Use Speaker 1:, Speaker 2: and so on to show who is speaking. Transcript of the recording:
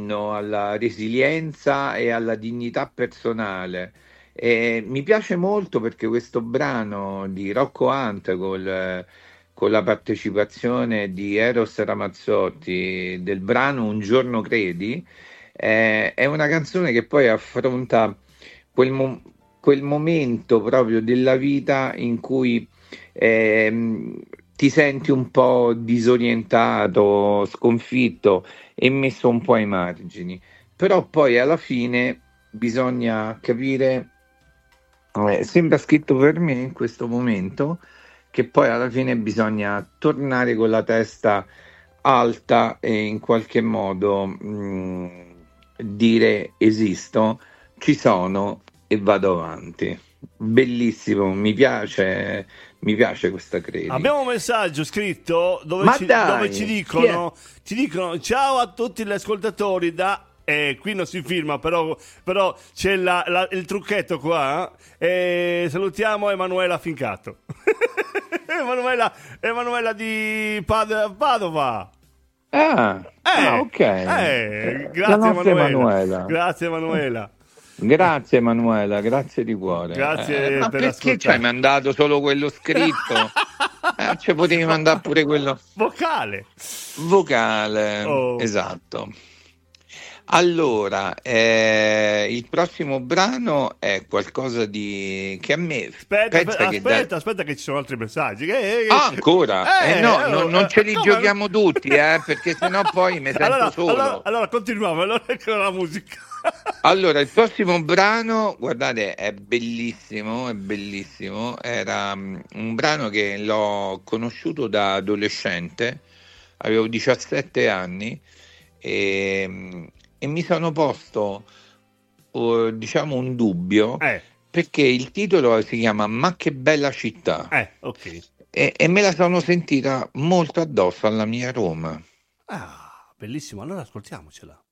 Speaker 1: inno alla resilienza e alla dignità personale. E mi piace molto perché questo brano di Rocco Hunt con la partecipazione di Eros Ramazzotti del brano Un giorno credi, è una canzone che poi affronta quel, quel momento proprio della vita in cui ehm, ti senti un po' disorientato, sconfitto e messo un po' ai margini. Però poi alla fine bisogna capire, sembra scritto per me in questo momento, che poi alla fine bisogna tornare con la testa alta e in qualche modo dire esisto, ci sono e vado avanti. Bellissimo, mi piace questa credi.
Speaker 2: Abbiamo un messaggio scritto dove
Speaker 1: Ma
Speaker 2: dove
Speaker 1: dai, chi è?
Speaker 2: ci dicono ciao a tutti gli ascoltatori da... qui non si firma, però c'è il trucchetto qua. Salutiamo Emanuela Fincato. Emanuela di Padova.
Speaker 1: Ok. La
Speaker 2: Grazie
Speaker 1: nostra
Speaker 2: Emanuela.
Speaker 1: Emanuela.
Speaker 2: Grazie Emanuela.
Speaker 1: Grazie Emanuela, grazie di cuore.
Speaker 2: Grazie
Speaker 1: Ma
Speaker 2: per
Speaker 1: perché ci hai
Speaker 2: ascoltare.
Speaker 1: mandato solo quello scritto? Ci potevi mandare pure quello
Speaker 2: Vocale.
Speaker 1: vocale.
Speaker 2: Oh.
Speaker 1: Esatto. Allora, il prossimo brano è qualcosa di che a me pensa che
Speaker 2: Aspetta che ci sono altri messaggi.
Speaker 1: ancora? No, non ce li
Speaker 2: come?
Speaker 1: giochiamo tutti, perché sennò poi mi sento solo.
Speaker 2: Allora continuiamo, allora con la musica.
Speaker 1: Allora, il prossimo brano, guardate, è bellissimo, era un brano che l'ho conosciuto da adolescente, avevo 17 anni e mi sono posto, diciamo, un dubbio, perché il titolo si chiama Ma che bella città,
Speaker 2: Ok.
Speaker 1: e me la sono sentita molto addosso alla mia Roma.
Speaker 2: Bellissimo, allora ascoltiamocela.